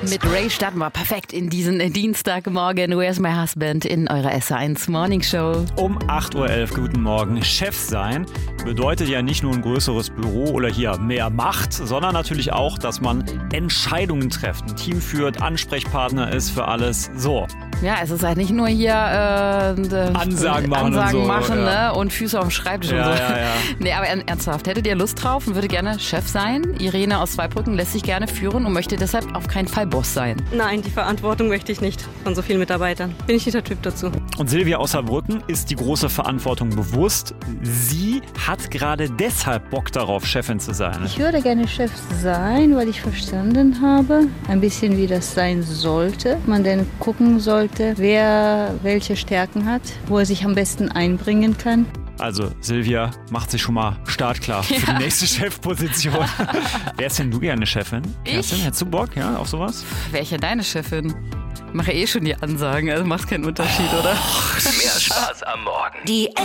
Mit Ray starten wir perfekt in diesen Dienstagmorgen. Where's My Husband in eurer S1 Morning Show. Um 8.11 Uhr, guten Morgen. Chef sein bedeutet ja nicht nur ein größeres Büro oder hier mehr Macht, sondern natürlich auch, dass man Entscheidungen trifft, ein Team führt, Ansprechpartner ist für alles. So. Ja, es ist halt nicht nur hier Ansagen machen und, so, ne? Und Füße auf dem Schreibtisch und so. Ja. Nee, aber ernsthaft, hättet ihr Lust drauf und würde gerne Chef sein? Irene aus Zweibrücken lässt sich gerne führen und möchte deshalb auf keinen Fall Boss sein. Nein, die Verantwortung möchte ich nicht von so vielen Mitarbeitern. Bin ich nicht der Typ dazu. Und Silvia aus Saarbrücken ist die große Verantwortung bewusst. Sie hat gerade deshalb Bock darauf, Chefin zu sein. Ich würde gerne Chef sein, weil ich verstanden habe, ein bisschen wie das sein sollte. Man dann gucken sollte, wer welche Stärken hat, wo er sich am besten einbringen kann. Also Silvia macht sich schon mal startklar für die nächste Chefposition. Wärst denn du gerne Chefin? Kerstin, hättest du Bock, ja, auf sowas? Wäre ich ja deine Chefin. Mache schon die Ansagen, also macht keinen Unterschied, oder? Mehr Spaß am Morgen. Die